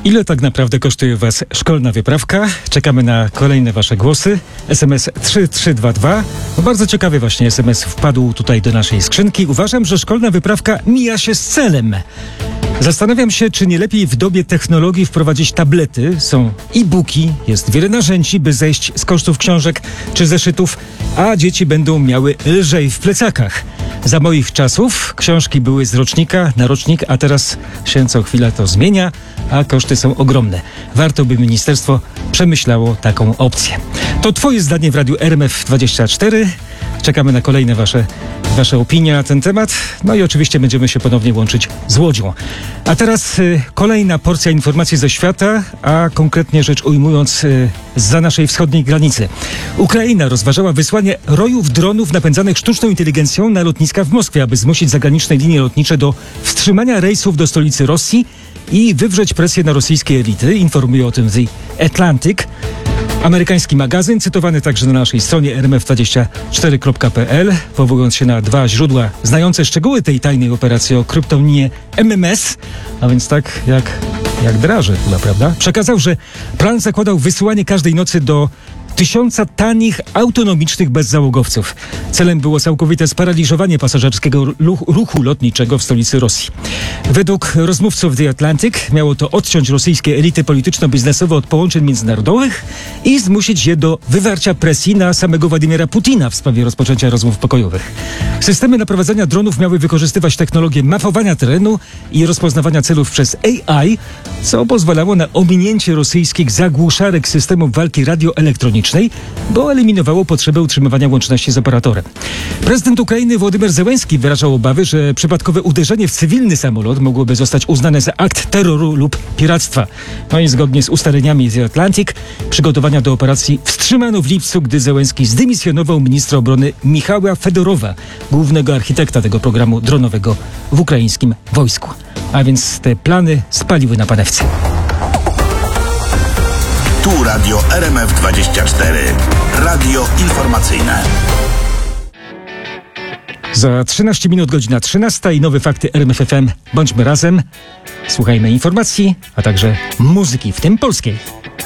Ile tak naprawdę kosztuje Was szkolna wyprawka? Czekamy na kolejne Wasze głosy. SMS 3322. No bardzo ciekawy właśnie SMS wpadł tutaj do naszej skrzynki. Uważam, że szkolna wyprawka mija się z celem. Zastanawiam się, czy nie lepiej w dobie technologii wprowadzić tablety. Są e-booki, jest wiele narzędzi, by zejść z kosztów książek czy zeszytów, a dzieci będą miały lżej w plecakach. Za moich czasów książki były z rocznika na rocznik, a teraz się co chwilę to zmienia, a koszty są ogromne. Warto by ministerstwo przemyślało taką opcję. To Twoje zdanie w Radiu RMF24. Czekamy na kolejne Wasze opinie na ten temat. No i oczywiście będziemy się ponownie łączyć z Łodzią. A teraz kolejna porcja informacji ze świata, a konkretnie rzecz ujmując zza naszej wschodniej granicy. Ukraina rozważała wysłanie rojów dronów napędzanych sztuczną inteligencją na lotniska w Moskwie, aby zmusić zagraniczne linie lotnicze do wstrzymania rejsów do stolicy Rosji i wywrzeć presję na rosyjskie elity. Informuje o tym The Atlantic. Amerykański magazyn, cytowany także na naszej stronie rmf24.pl, powołując się na dwa źródła znające szczegóły tej tajnej operacji o kryptonimie MMS, a więc tak jak draże chyba, prawda? Przekazał, że plan zakładał wysyłanie każdej nocy do 1000 tanich, autonomicznych bezzałogowców. Celem było całkowite sparaliżowanie pasażerskiego ruchu lotniczego w stolicy Rosji. Według rozmówców The Atlantic miało to odciąć rosyjskie elity polityczno-biznesowe od połączeń międzynarodowych i zmusić je do wywarcia presji na samego Władimira Putina w sprawie rozpoczęcia rozmów pokojowych. Systemy naprowadzania dronów miały wykorzystywać technologię mapowania terenu i rozpoznawania celów przez AI, co pozwalało na ominięcie rosyjskich zagłuszarek systemów walki radioelektronicznej, bo eliminowało potrzebę utrzymywania łączności z operatorem. Prezydent Ukrainy Wołodymyr Zełenski wyrażał obawy, że przypadkowe uderzenie w cywilny samolot mogłoby zostać uznane za akt terroru lub piractwa. No i zgodnie z ustaleniami The Atlantic przygotowania do operacji wstrzymano w lipcu, gdy Zełenski zdymisjonował ministra obrony Michała Fedorowa, głównego architekta tego programu dronowego w ukraińskim wojsku. A więc te plany spaliły na panewce. Tu Radio RMF24. Radio informacyjne. Za 13 minut godzina 13 i nowe fakty RMF FM. Bądźmy razem, słuchajmy informacji, a także muzyki, w tym polskiej.